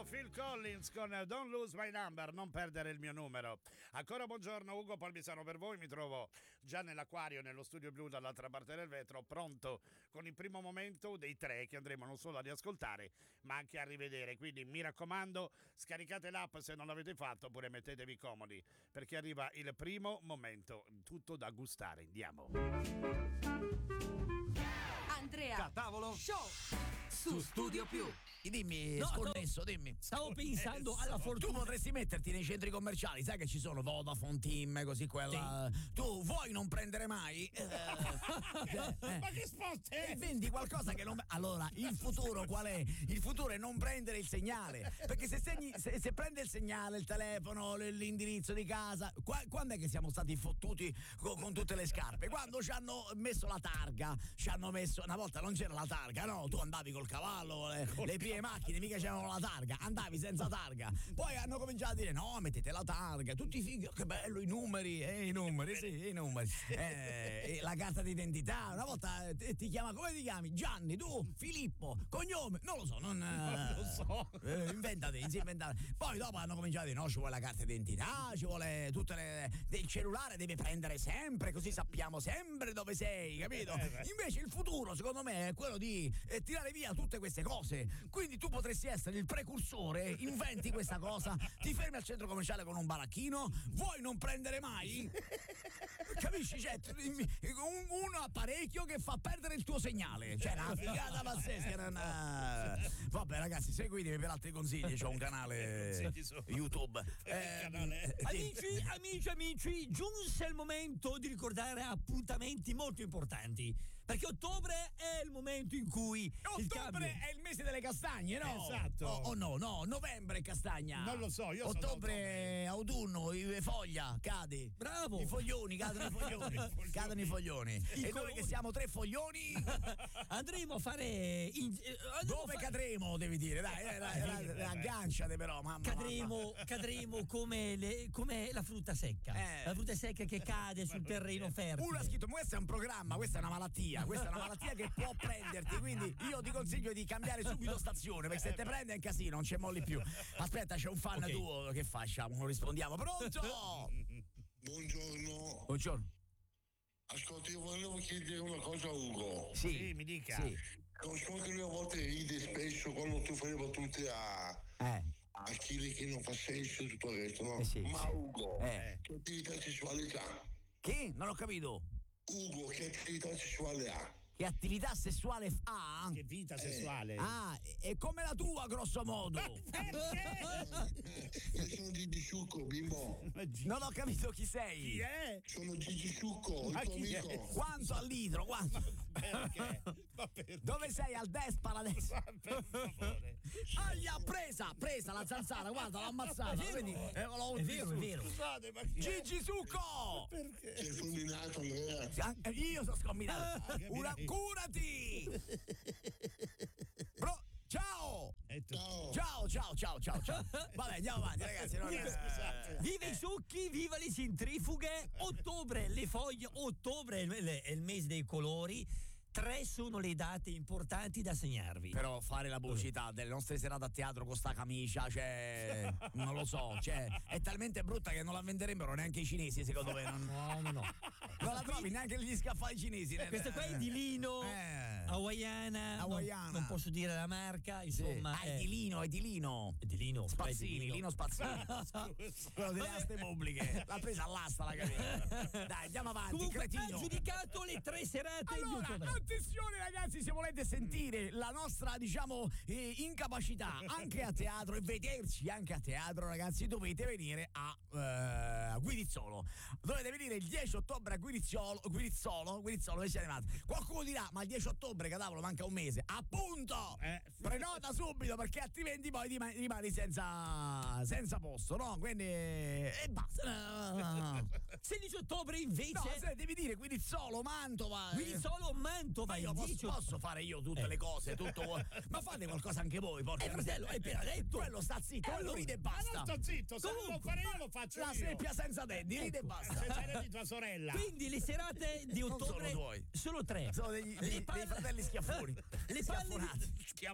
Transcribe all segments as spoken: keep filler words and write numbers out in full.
Buongiorno, Phil Collins con Don't Lose My Number, non perdere il mio numero. Ancora buongiorno Ugo Palmisano per voi, mi trovo già nell'acquario, nello studio blu dall'altra parte del vetro, pronto con il primo momento dei tre che andremo non solo a riascoltare ma anche a rivedere, quindi mi raccomando scaricate l'app se non l'avete fatto, oppure mettetevi comodi perché arriva il primo momento, tutto da gustare, andiamo. Andrea Catavolo Show su Studio Più. Dimmi, No, sconnesso, no, dimmi. Stavo pensando alla fortuna. Tu potresti metterti nei centri commerciali, sai che ci sono Vodafone, Team, così quella. Sì. Tu vuoi non prendere mai? Eh, eh, ma che spot è? E vendi qualcosa che non. Allora, il futuro qual è? Il futuro è non prendere il segnale. Perché se, segni, se, se prende il segnale, il telefono, l'indirizzo di casa, qua, quando è che siamo stati fottuti con, con tutte le scarpe? Quando ci hanno messo la targa, ci hanno messo. Una volta non c'era la targa, no? Tu andavi col cavallo, le, le pie macchine, mica c'erano la targa, andavi senza targa. Poi hanno cominciato a dire no, mettete la targa, tutti i figli, oh, che bello i numeri, eh, i numeri, sì, i numeri, eh, la carta d'identità. Una volta eh, ti chiama, come ti chiami? Gianni, tu, Filippo, cognome, non lo so, non, eh, non lo so. Eh, inventate, si inventate. Poi dopo hanno cominciato a dire no, ci vuole la carta d'identità, ci vuole tutte le. Del cellulare deve prendere sempre, così sappiamo sempre dove sei, capito? Invece il futuro, secondo me, è quello di eh, tirare via tutte queste cose. Quindi tu potresti essere il precursore, inventi questa cosa, ti fermi al centro commerciale con un baracchino, vuoi non prendere mai? Capisci? C'è un, un apparecchio che fa perdere il tuo segnale, cioè una figata pazzesca. Una... Vabbè ragazzi, seguitemi per altri consigli, c'ho un canale YouTube. Eh, canale. Amici, amici, amici, giunse il momento di ricordare appuntamenti molto importanti, perché ottobre è il momento in cui ottobre il cambio... è il mese delle castagne, no? Esatto. Oh, oh no, no, novembre è castagna. Non lo so, io ottobre, sono autunno, i foglia, cade. Bravo. I foglioni, cadono i foglioni. Cadono i foglioni. I e colori. Noi che siamo tre foglioni andremo a fare in... eh, dove fa... cadremo, devi dire, dai, dai, dai, dai, dai agganciate però, mamma. Cadremo, mamma. cadremo come, le, come la frutta secca. Eh. La frutta secca che cade sul terreno fertile. Uno ha scritto, ma questo è un programma, questa è una malattia, questa è una malattia che può prenderti, quindi io ti consiglio di cambiare subito stazione, perché se te prende è un casino, non c'è molli più. Aspetta, c'è un fan okay. tuo, che facciamo? Non rispondiamo. Pronto? Buongiorno. Buongiorno. Ascolta, io volevo chiedere una cosa a Ugo. Sì, sì mi dica. Sì. Non so che lui a volte ride spesso quando tu fai le battute a... Eh. a chi che non fa senso e tutto il resto, no? Eh sì, Ma sì. Ugo, eh. che attività sessuale ha? Che? Non ho capito. Ugo, che attività sessuale ha? Che attività sessuale ha? Che vita sessuale? Eh. Ah, è come la tua, grosso modo. Io sono Gigi Ciucco, bimbo. Non ho capito chi sei. Chi è? Sono Gigi Ciucco, il tuo amico. È? Quanto al litro? Quanto? Perché? Ma perché? Dove sei? Al Despal adesso? Per favore. Ah, gli ha presa, presa la zanzara, guarda, l'ha ammazzata. Quindi, eh, l'ho è vero, è vero. Scusate, ma chi è? Gigi Succo! Perché? Sei fulminato, Andrea. Io sono scombinato. Ah, Una, curati! Bro, ciao! Ciao. Ciao, ciao, ciao, ciao, ciao. Vabbè, andiamo avanti, ragazzi. Non Scusate. Viva i succhi, viva le centrifughe. Ottobre, le foglie, ottobre è il, è il mese dei colori. Tre sono le date importanti da segnarvi. Però fare la pubblicità delle nostre serate a teatro con sta camicia, cioè, non lo so, cioè, è talmente brutta che non la venderebbero neanche i cinesi, secondo me. Non, no, no, no. Non la trovi neanche gli scaffali cinesi. Questa qua è di lino, eh. hawaiana, hawaiana. Non, non posso dire la marca, insomma. Sì. Ah, è di lino, è di lino. È di lino. Spazzini, di lino. lino Spazzini. Quello delle aste pubbliche. L'ha presa all'asta la capita. Dai, andiamo avanti, comunque, cretino. ha giudicato le tre serate allora, di ottobre. Attenzione ragazzi, se volete sentire la nostra, diciamo, eh, incapacità anche a teatro e vederci anche a teatro, ragazzi, dovete venire a, eh, a Guirizzolo. Dovete venire il dieci ottobre a Guirizzolo, Guirizzolo, Guirizzolo, dove siete arrivati? Qualcuno dirà, ma il dieci ottobre, cadavolo, manca un mese. Appunto! Eh. Prenota subito, perché altrimenti poi rimani, rimani senza, senza posto, no? Quindi... e basta. sedici ottobre invece... No, se devi dire Guirizzolo, Mantova. Guirizzolo, Mantova. Io posso, posso fare io tutte eh. le cose, tutto. Ma fate qualcosa anche voi, porca. Eh, fratello, hai appena detto. Quello sta zitto, quello allora, ride e basta. Ma non sto zitto, se comunque, non lo fare io lo faccio la io. La seppia senza denti, ride e basta. Se c'era di tua sorella. Quindi le serate di ottobre non sono tuoi. Sono tre. Sono degli, dei, palle, dei fratelli schiaffoni. Le palle, di, le palle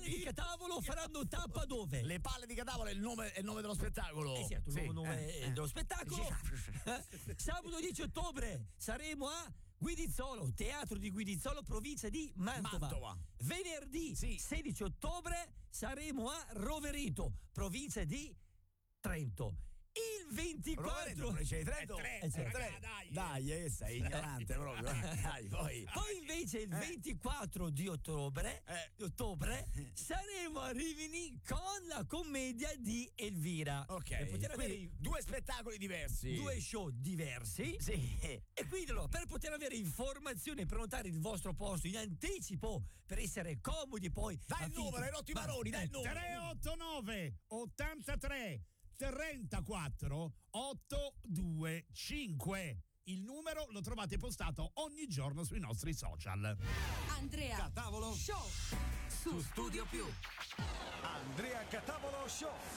palle di Catavolo faranno tappa dove? Le palle di Catavolo è il nome, è il nome dello spettacolo. Eh certo, il Sì, nuovo nome eh, eh, eh. dello spettacolo. Sabato dieci ottobre saremo a Guidizzolo, teatro di Guidizzolo, provincia di Mantova. Mantova. Venerdì Sì. sedici ottobre saremo a Rovereto, provincia di Trento. Il ventiquattro Rovereto, Trento. Trento, Eh, sì, raga, Trento. dai. Dai, eh, sei ignorante proprio. eh, Dai, poi. Poi invece il ventiquattro di ottobre, Eh. di ottobre saremo a Rimini con la commedia di Elvira. Ok. Per poter avere Quindi, due spettacoli diversi. due show diversi. Sì. E quindi allora, per poter avere informazioni e prenotare il vostro posto in anticipo per essere comodi poi. Dai a il finire- numero, hai rotto i Ma- maroni, dai il numero. tre otto nove ottantatré trentaquattro ottocentoventicinque. Il numero lo trovate postato ogni giorno sui nostri social. Andrea Catavolo Show su Studio Più. Andrea Catavolo Show.